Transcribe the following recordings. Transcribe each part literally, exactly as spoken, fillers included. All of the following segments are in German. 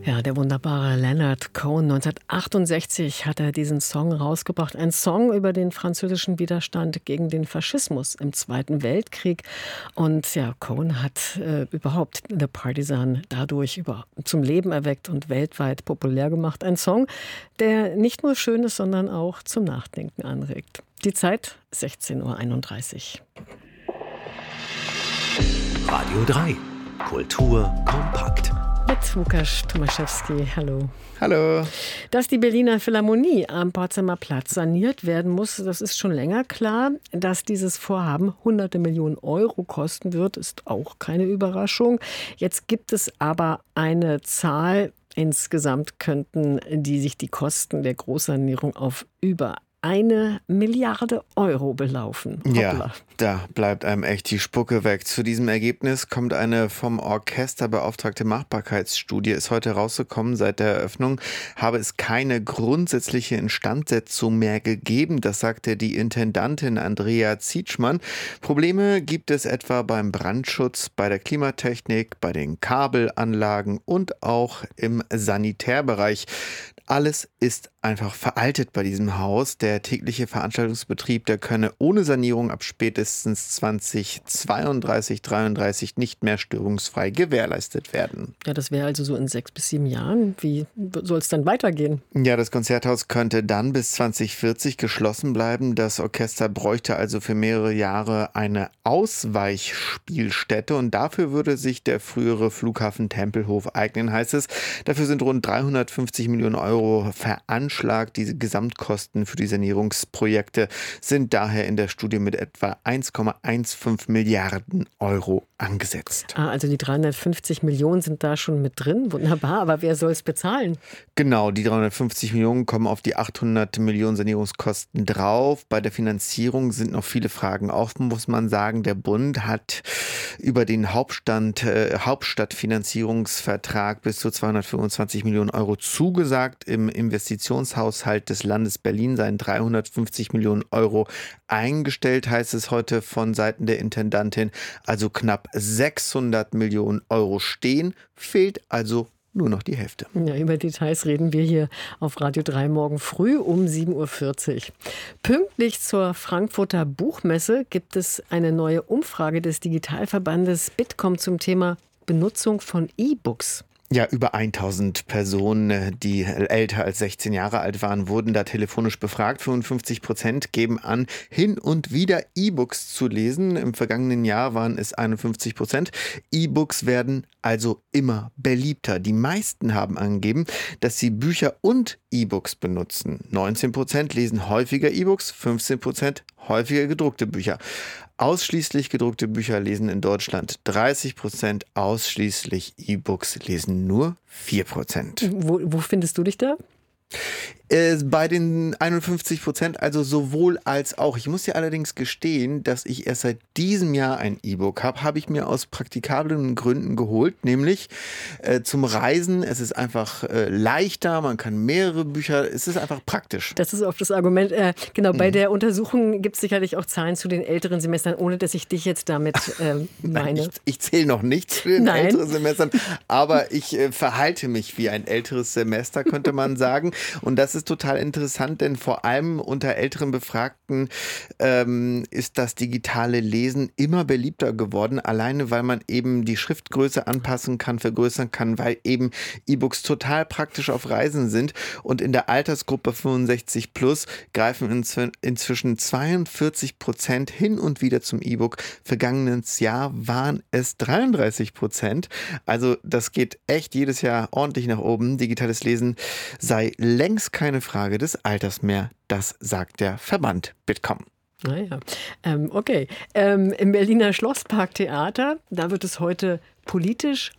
Ja, der wunderbare Leonard Cohen. neunzehnhundertachtundsechzig hat er diesen Song rausgebracht. Ein Song über den französischen Widerstand gegen den Faschismus im Zweiten Weltkrieg. Und ja, Cohen hat äh, überhaupt The Partisan dadurch über, zum Leben erweckt und weltweit populär gemacht. Ein Song, der nicht nur schön ist, sondern auch zum Nachdenken anregt. Die Zeit sechzehn Uhr einunddreißig. Radio drei. Kultur kompakt. Mit Łukasz Tomaszewski. Hallo. Hallo. Dass die Berliner Philharmonie am Potsdamer Platz saniert werden muss, das ist schon länger klar. Dass dieses Vorhaben hunderte Millionen Euro kosten wird, ist auch keine Überraschung. Jetzt gibt es aber eine Zahl. Insgesamt könnten die sich die Kosten der Großsanierung auf über eine Milliarde Euro belaufen. Hoppla. Ja, da bleibt einem echt die Spucke weg. Zu diesem Ergebnis kommt eine vom Orchester beauftragte Machbarkeitsstudie. Ist heute rausgekommen. Seit der Eröffnung habe es keine grundsätzliche Instandsetzung mehr gegeben. Das sagte die Intendantin Andrea Zietschmann. Probleme gibt es etwa beim Brandschutz, bei der Klimatechnik, bei den Kabelanlagen und auch im Sanitärbereich. Alles ist einfach veraltet bei diesem Haus. Der tägliche Veranstaltungsbetrieb, der könne ohne Sanierung ab spätestens zweitausendzweiunddreißig, dreiunddreißig nicht mehr störungsfrei gewährleistet werden. Ja, das wäre also so in sechs bis sieben Jahren. Wie soll es dann weitergehen? Ja, das Konzerthaus könnte dann bis zweitausendvierzig geschlossen bleiben. Das Orchester bräuchte also für mehrere Jahre eine Ausweichspielstätte und dafür würde sich der frühere Flughafen Tempelhof eignen, heißt es. Dafür sind rund dreihundertfünfzig Millionen Euro veranschlagt. Diese Gesamtkosten für die Sanierungsprojekte sind daher in der Studie mit etwa eins Komma fünfzehn Milliarden Euro angesetzt. Ah, also die dreihundertfünfzig Millionen sind da schon mit drin. Wunderbar, aber wer soll es bezahlen? Genau, die dreihundertfünfzig Millionen kommen auf die achthundert Millionen Sanierungskosten drauf. Bei der Finanzierung sind noch viele Fragen offen, muss man sagen. Der Bund hat über den Hauptstand, äh, Hauptstadtfinanzierungsvertrag bis zu zweihundertfünfundzwanzig Millionen Euro zugesagt. Im Investitionshaushalt des Landes Berlin seien dreihundertfünfzig Millionen Euro eingestellt, heißt es heute von Seiten der Intendantin. Also knapp sechshundert Millionen Euro stehen, fehlt also nur noch die Hälfte. Ja, über Details reden wir hier auf Radio drei morgen früh um sieben Uhr vierzig. Pünktlich zur Frankfurter Buchmesse gibt es eine neue Umfrage des Digitalverbandes Bitkom zum Thema Benutzung von E-Books. Ja, über tausend Personen, die älter als sechzehn Jahre alt waren, wurden da telefonisch befragt. fünfundfünfzig Prozent geben an, hin und wieder E-Books zu lesen. Im vergangenen Jahr waren es einundfünfzig Prozent. E-Books werden also immer beliebter. Die meisten haben angegeben, dass sie Bücher und E-Books benutzen. neunzehn Prozent lesen häufiger E-Books, fünfzehn Prozent häufiger gedruckte Bücher. Ausschließlich gedruckte Bücher lesen in Deutschland dreißig Prozent, ausschließlich E-Books lesen nur vier Prozent. Wo, wo findest du dich da? Äh, bei den einundfünfzig Prozent, also sowohl als auch. Ich muss dir allerdings gestehen, dass ich erst seit diesem Jahr ein E-Book habe, habe ich mir aus praktikablen Gründen geholt, nämlich äh, zum Reisen. Es ist einfach äh, leichter, man kann mehrere Bücher, es ist einfach praktisch. Das ist oft das Argument. Äh, genau, bei Mhm. der Untersuchung gibt es sicherlich auch Zahlen zu den älteren Semestern, ohne dass ich dich jetzt damit äh, meine. Nein, ich, ich zähle noch nicht zu den Nein. älteren Semestern, aber ich äh, verhalte mich wie ein älteres Semester, könnte man sagen. Und das ist total interessant, denn vor allem unter älteren Befragten ähm, ist das digitale Lesen immer beliebter geworden, alleine weil man eben die Schriftgröße anpassen kann, vergrößern kann, weil eben E-Books total praktisch auf Reisen sind. Und in der Altersgruppe fünfundsechzig plus greifen inzw- inzwischen zweiundvierzig Prozent hin und wieder zum E-Book. Vergangenes Jahr waren es dreiunddreißig Prozent. Also das geht echt jedes Jahr ordentlich nach oben. Digitales Lesen sei längst keine Frage des Alters mehr. Das sagt der Verband Bitkom. Naja, ähm, okay. Ähm, im Berliner Schlossparktheater, da wird es heute politisch,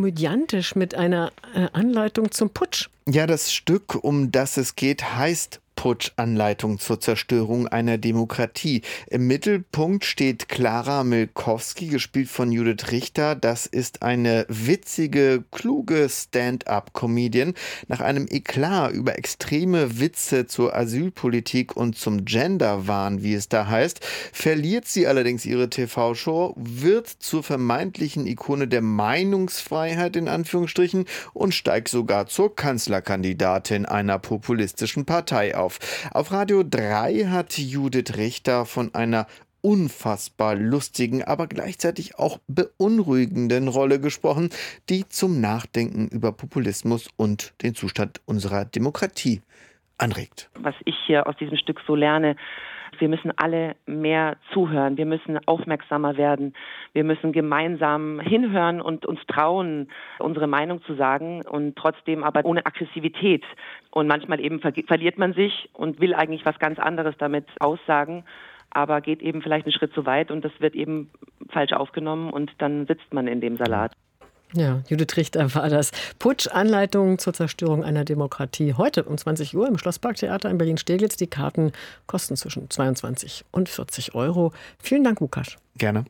komödiantisch mit einer äh, Anleitung zum Putsch. Ja, das Stück, um das es geht, heißt Putschanleitung zur Zerstörung einer Demokratie. Im Mittelpunkt steht Klara Milkowski, gespielt von Judith Richter. Das ist eine witzige, kluge Stand-up-Comedian. Nach einem Eklat über extreme Witze zur Asylpolitik und zum Genderwahn, wie es da heißt, verliert sie allerdings ihre T V-Show, wird zur vermeintlichen Ikone der Meinungsfreiheit in Anführungsstrichen und steigt sogar zur Kanzlerkandidatin einer populistischen Partei auf. Auf Radio drei hat Judith Richter von einer unfassbar lustigen, aber gleichzeitig auch beunruhigenden Rolle gesprochen, die zum Nachdenken über Populismus und den Zustand unserer Demokratie anregt. Was ich hier aus diesem Stück so lerne: Wir müssen alle mehr zuhören, wir müssen aufmerksamer werden, wir müssen gemeinsam hinhören und uns trauen, unsere Meinung zu sagen, und trotzdem aber ohne Aggressivität. Und manchmal eben ver- verliert man sich und will eigentlich was ganz anderes damit aussagen, aber geht eben vielleicht einen Schritt zu weit und das wird eben falsch aufgenommen und dann sitzt man in dem Salat. Ja, Judith Richter war das. Putsch-Anleitung zur Zerstörung einer Demokratie. Heute um zwanzig Uhr im Schlossparktheater in Berlin-Steglitz. Die Karten kosten zwischen zweiundzwanzig und vierzig Euro. Vielen Dank, Lukas. Gerne.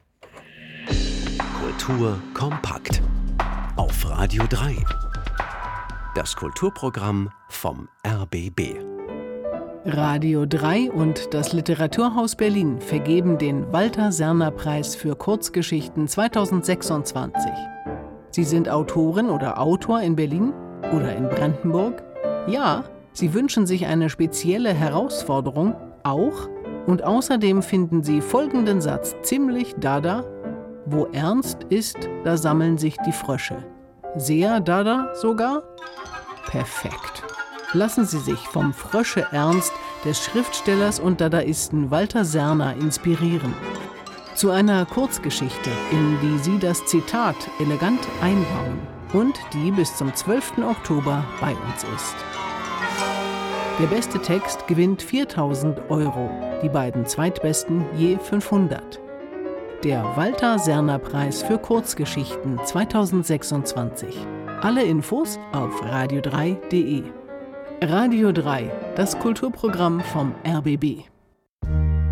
Kultur kompakt. Auf Radio drei. Das Kulturprogramm vom R B B. Radio drei und das Literaturhaus Berlin vergeben den Walter-Serner-Preis für Kurzgeschichten zweitausendsechsundzwanzig. Sie sind Autorin oder Autor in Berlin oder in Brandenburg? Ja, Sie wünschen sich eine spezielle Herausforderung? Auch? Und außerdem finden Sie folgenden Satz ziemlich dada: Wo ernst ist, da sammeln sich die Frösche. Sehr dada sogar? Perfekt. Lassen Sie sich vom Frösche-Ernst des Schriftstellers und Dadaisten Walter Serner inspirieren. Zu einer Kurzgeschichte, in die Sie das Zitat elegant einbauen und die bis zum zwölften Oktober bei uns ist. Der beste Text gewinnt viertausend Euro, die beiden zweitbesten je fünfhundert. Der Walter-Serner-Preis für Kurzgeschichten zweitausendsechsundzwanzig. Alle Infos auf radio drei punkt de. Radio drei, das Kulturprogramm vom R B B.